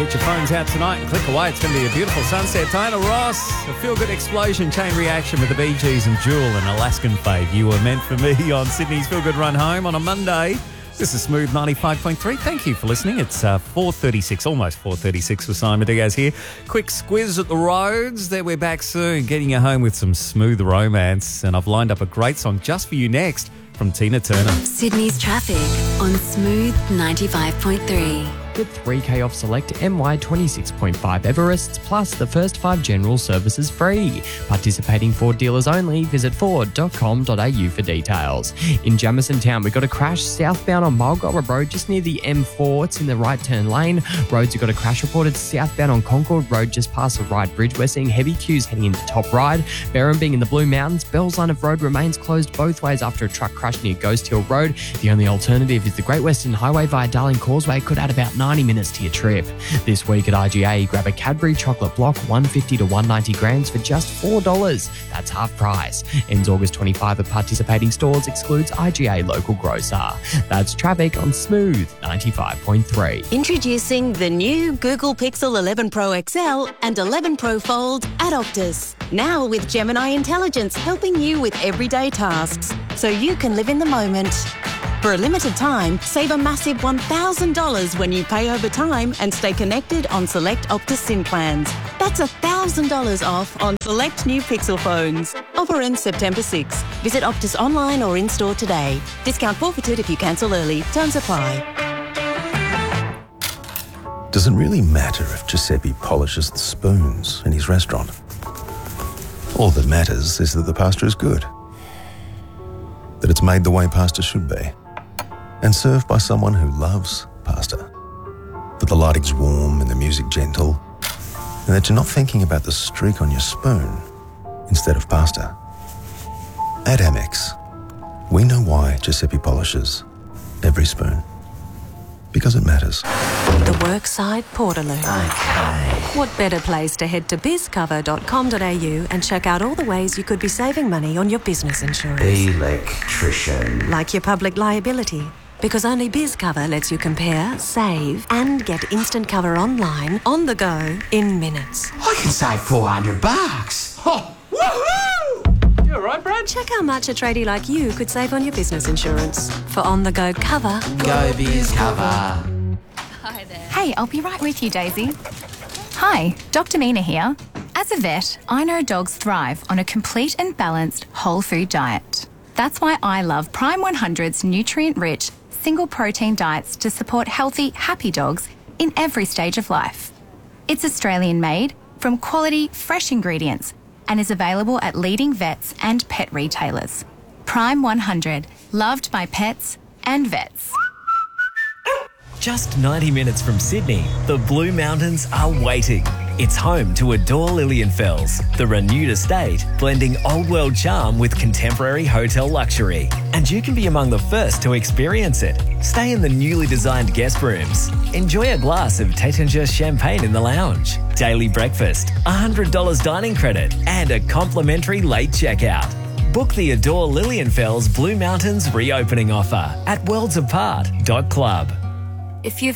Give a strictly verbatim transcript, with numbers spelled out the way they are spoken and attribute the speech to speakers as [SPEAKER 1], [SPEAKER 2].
[SPEAKER 1] Get your phones out tonight and click away. It's going to be a beautiful sunset. Diana Ross, a feel-good explosion, chain reaction with the Bee Gees and Jewel, an Alaskan fave. You were meant for me on Sydney's Feel Good Run Home on a Monday. This is Smooth ninety-five point three. Thank you for listening. It's uh, four thirty-six, almost four thirty-six with Simon Diaz here. Quick squiz at the roads. Then we're back soon, getting you home with some smooth romance. And I've lined up a great song just for you next from Tina Turner.
[SPEAKER 2] Sydney's traffic on Smooth ninety-five point three.
[SPEAKER 3] Get three K off select M Y twenty-six point five Everests, plus the first five general services free. Participating Ford dealers only. Visit ford dot com dot a u for details. In Jamison Town, we got a crash southbound on Mulgorra Road, just near the M four. It's in the right turn lane. Roads, you got a crash reported southbound on Concord Road, just past the Ryde Bridge. We're seeing heavy queues heading into Top Ryde. Berrambing in the Blue Mountains, Bell's line of road remains closed both ways after a truck crash near Ghost Hill Road. The only alternative is the Great Western Highway via Darling Causeway. Could add about ninety minutes to your trip. This week at I G A, grab a Cadbury chocolate block, one fifty to one ninety grams for just four dollars. That's half price. Ends August twenty-fifth at participating stores, excludes I G A local grocer. That's traffic on Smooth ninety-five point three.
[SPEAKER 4] Introducing the new Google Pixel eleven Pro X L and eleven Pro Fold at Optus. Now with Gemini Intelligence helping you with everyday tasks, so you can live in the moment. For a limited time, save a massive one thousand dollars when you pay over time and stay connected on select Optus SIM plans. That's one thousand dollars off on select new Pixel phones. Offer ends September sixth. Visit Optus online or in-store today. Discount forfeited if you cancel early. Terms apply.
[SPEAKER 5] Does it really matter if Giuseppe polishes the spoons in his restaurant? All that matters is that the pasta is good. That it's made the way pasta should be. And served by someone who loves pasta. That the lighting's warm and the music gentle. And that you're not thinking about the streak on your spoon instead of pasta. At Amex, we know why Giuseppe polishes every spoon. Because it matters.
[SPEAKER 4] The Workside Portaloo.
[SPEAKER 6] Okay.
[SPEAKER 4] What better place to head to biz cover dot com dot a u and check out all the ways you could be saving money on your business insurance.
[SPEAKER 6] Electrician.
[SPEAKER 4] Like your public liability. Because only BizCover lets you compare, save, and get instant cover online, on the go, in minutes.
[SPEAKER 6] I can save four hundred bucks. Oh, woohoo!
[SPEAKER 4] You all right, Brad? Check how much a tradie like you could save on your business insurance. For on-the-go cover.
[SPEAKER 6] Go BizCover.
[SPEAKER 7] Hi there. Hey, I'll be right with you, Daisy. Hi, Doctor Mina here. As a vet, I know dogs thrive on a complete and balanced whole food diet. That's why I love Prime one hundred's nutrient-rich, single protein diets to support healthy, happy dogs in every stage of life. It's Australian made from quality, fresh ingredients and is available at leading vets and pet retailers. Prime one hundred, loved by pets and vets.
[SPEAKER 8] Just ninety minutes from Sydney, the Blue Mountains are waiting. It's home to Adore Lilienfels, the renewed estate, blending old world charm with contemporary hotel luxury. And you can be among the first to experience it. Stay in the newly designed guest rooms. Enjoy a glass of Taittinger champagne in the lounge. Daily breakfast, one hundred dollars dining credit, and a complimentary late checkout. Book the Adore Lilienfels Blue Mountains reopening offer at worlds apart dot club.
[SPEAKER 4] If you've